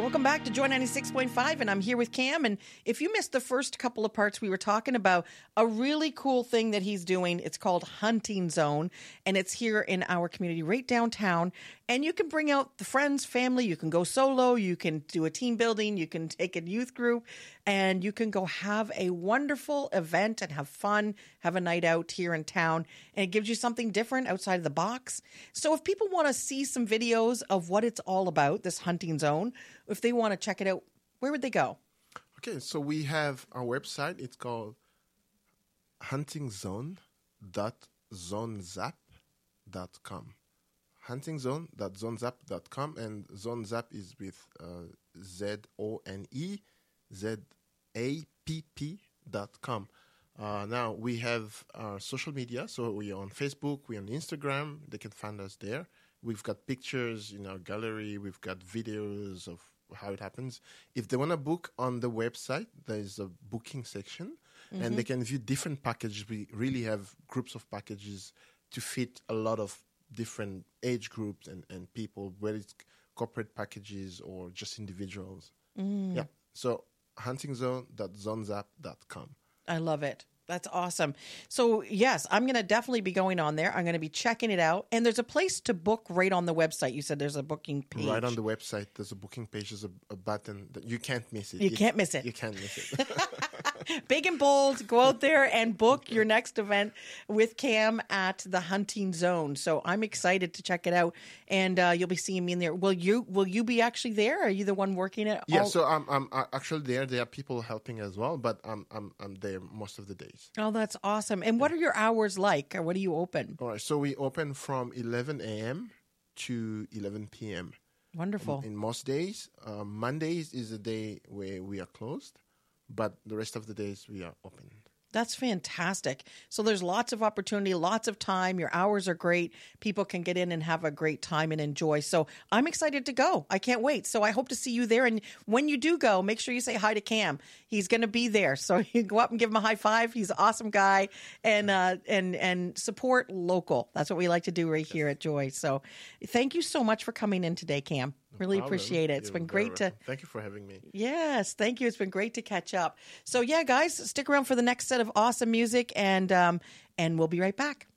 Welcome back to Joy 96.5, and I'm here with Cam. And if you missed the first couple of parts, we were talking about a really cool thing that he's doing. It's called Hunting Zone, and it's here in our community right downtown. And you can bring out the friends, family. You can go solo. You can do a team building. You can take a youth group, and you can go have a wonderful event and have fun, have a night out here in town. And it gives you something different outside of the box. So if people want to see some videos of what it's all about, this Hunting Zone, if they want to check it out, where would they go? Okay, so we have our website. It's called huntingzone.zonezap.com. huntingzone.zonezap.com, and ZoneZap is with ZoneZapp.com. Now we have our social media, so we are on Facebook, we're on Instagram. They can find us there. We've got pictures in our gallery. We've got videos of how it happens. If they want to book on the website, there's a booking section, and they can view different packages. We really have groups of packages to fit a lot of different age groups and people, whether it's corporate packages or just individuals. Yeah. So huntingzone.zonezap.com. I love it. That's awesome. So, yes, I'm going to definitely be going on there. I'm going to be checking it out. And there's a place to book right on the website. You said there's a booking page. Right on the website, there's a booking page. There's a button that you can't miss it. You can't miss it. You can't miss it. Big and bold, go out there and book your next event with Cam at the Hunting Zone. So I'm excited to check it out, and you'll be seeing me in there. Will you be actually there? Are you the one working it? Yeah, so I'm actually there. There are people helping as well, but I'm there most of the days. Oh, that's awesome. And what are your hours like, or what do you open? All right, so we open from 11 a.m. to 11 p.m. Wonderful. In most days. Mondays is a day where we are closed, but the rest of the days we are open. That's fantastic. So there's lots of opportunity, lots of time. Your hours are great. People can get in and have a great time and enjoy. So I'm excited to go. I can't wait. So I hope to see you there. And when you do go, make sure you say hi to Cam. He's going to be there. So you go up and give him a high five. He's an awesome guy. And support local. That's what we like to do right here at Joy. So thank you so much for coming in today, Cam. Really appreciate it. It's been great to... Thank you for having me. Yes, thank you. It's been great to catch up. So yeah, guys, stick around for the next set of awesome music, and we'll be right back.